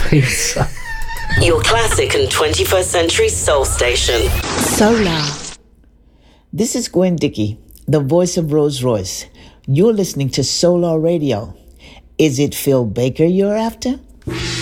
pizza. Your classic and 21st century soul station. Solar. This is Gwen Dickey, the voice of Rolls Royce. You're listening to Solar Radio. Is it Phil Baker you're after?